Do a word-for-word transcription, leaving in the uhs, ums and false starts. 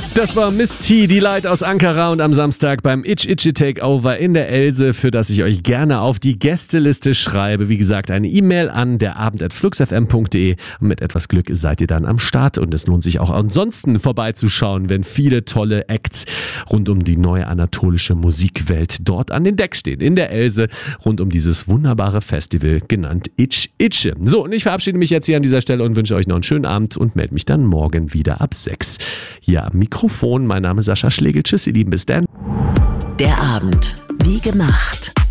Das war Miss T, Delight aus Ankara und am Samstag beim Itch Itchy Takeover in der Else, für das ich euch gerne auf die Gästeliste schreibe. Wie gesagt, eine E-Mail an derabend at fluxfm punkt de und mit etwas Glück seid ihr dann am Start. Und es lohnt sich auch ansonsten vorbeizuschauen, wenn viele tolle Acts rund um die neue anatolische Musikwelt dort an den Decks stehen. In der Else, rund um dieses wunderbare Festival genannt Itch Itche. So, und ich verabschiede mich jetzt hier an dieser Stelle und wünsche euch noch einen schönen Abend und melde mich dann morgen wieder ab sechs. Hier am Mikrofon, mein Name ist Sascha Schlegel. Tschüss, ihr Lieben, bis dann. Der Abend, wie gemacht.